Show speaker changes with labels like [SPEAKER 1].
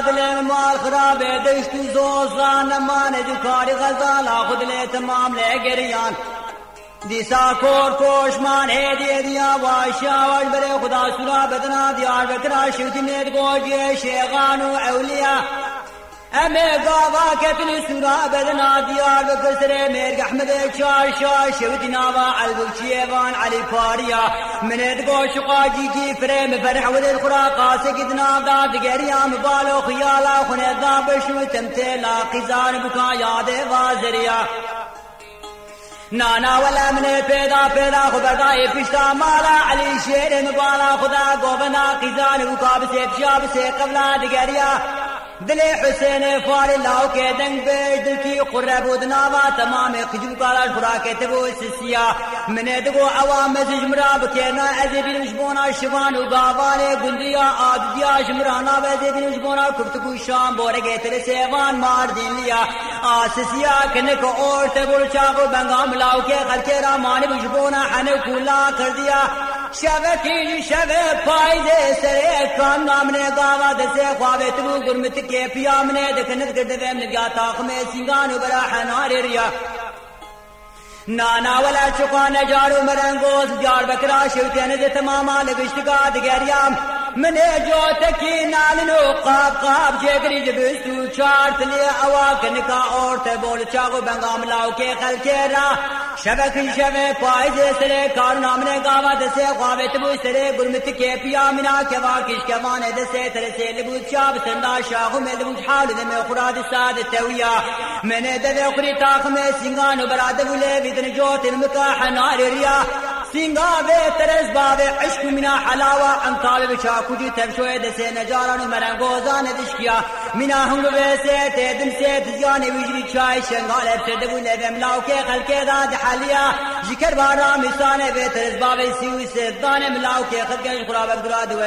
[SPEAKER 1] دل مال خراب دشت و زوزان نمان دکاری غزال خود لی تمام لگریان دیسا کور کوشمان هدیه دیا واشاوش بره خدا سورا بدنا دیار بکرا شوتی نید گوجی شیغان و اولیا امه قاوا كتن سورا بدنا ديار بكر سري ميرق احمد شاشا شوت ناوا البوشيفان علي فاريا من تقو شقاجي كي فريم فرح ود الخرا قاسك دنا داد غريام بالو خيالا خندا بشو تمتلا قزان بكا ياد وازريا نانا ولا من پیدا خبردائی پشتا مالا علی شیر مبالا خدا گوبنا قزان بكا بسيب شاب سي قبلا دگريا دل حسین فال لاو کے دنگ بیش دل کی قرب ودناوا تمام خجو کالا خوراک تبو سسیا من دگو عوام زجمرا بکینا ازبین مشبونا شوان و گاوان گندیا آدیا شمرانا وزبین مشبونا کفتگو شام بورگے تل سیوان مار دین لیا آسسیا کنک اور تبو چاقو بنگام لاو کے خلق رامان مشبونا حنکولا کر دیا شبکی شب پائدے سرے کام نامنے گاوا دسے خوابے تبو گرمت کے پیامنے دکھنت گردوے من گیا تاق میں سنگان برا حنار ریا نانا ولا چکان جارو مرنگوز جار بکرا شوتین دے تماما لگشتگا دگریام من جو تکی نالنو قاب جگری جبستو چارت لے اواکن کا عورت بول چاگو بنگام لاو کے خلچے را شبکی شب پائزے سرے کارو نامنے گاوا دسے خوابت بو سرے گرمت کے پیامنا کے واکش کے وانے دسے ترسے لبوت چاب سندا شاہو میں لبوت حال دے میں خراد ساد تویا میں نے دے خری تاق میں سنگانو براد بولے بدن جوت المکاح نار ریا سنگا بے ترس باب عشق منا حلاوہ انقال بچا کجی تبشوئے دسے نجارانو مرنگوزان دشکیا منا ہنگو بے سے تیدن سے دزیانے وجری چائے شنگال ابسر دبو لے بملاو کے خلقے داد حالیا ذکر بارا مسانے بے ترس باب سیوی سے دانے ملاو کے خلقے خراب عبداللہ